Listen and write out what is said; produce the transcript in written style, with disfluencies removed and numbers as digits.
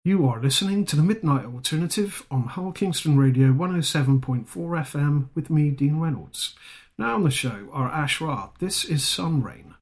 You are listening to the Midnight Alternative on Hull Kingston Radio 107.4 FM with me, Dean Reynolds. Now on the show are Ash Ra, This is Sun Rain,